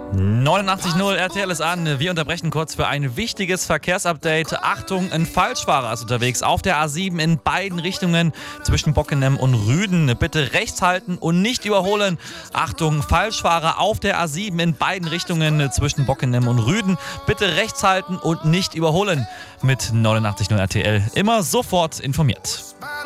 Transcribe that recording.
89.0 RTL ist an. Wir unterbrechen kurz für ein wichtiges Verkehrsupdate. Achtung, ein Falschfahrer ist unterwegs auf der A7 in beiden Richtungen zwischen Bockenem und Rüden. Bitte rechts halten und nicht überholen. Achtung, Falschfahrer auf der A7 in beiden Richtungen zwischen Bockenem und Rüden. Bitte rechts halten und nicht überholen. Mit 89.0 RTL immer sofort informiert.